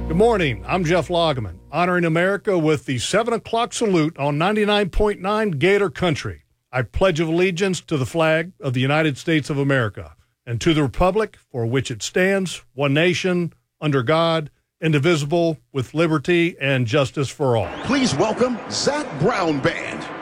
Good morning. I'm Jeff Lageman, honoring America with the 7 o'clock salute on 99.9 Gator Country. I pledge allegiance to the flag of the United States of America and to the republic for which it stands, one nation, under God, indivisible, with liberty and justice for all. Please welcome Zac Brown Band.